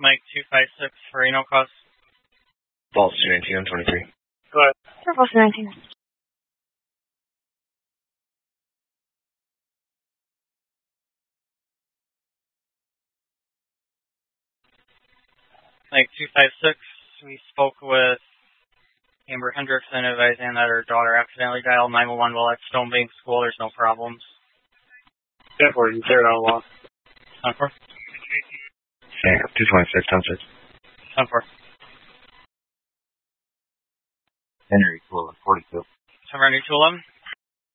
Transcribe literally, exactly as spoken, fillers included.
Mike two five six for Reno calls. False two nineteen on twenty-three. Go ahead. Sure, False two nineteen. Mike two five six, we spoke with Amber Hendrickson advising that her daughter accidentally dialed nine one one while at Stone Bank School. There's no problems. ten four, you cleared out law. ten four. Yeah, two twenty-six, ten six. ten four. Henry two eleven, forty-two. Henry two eleven.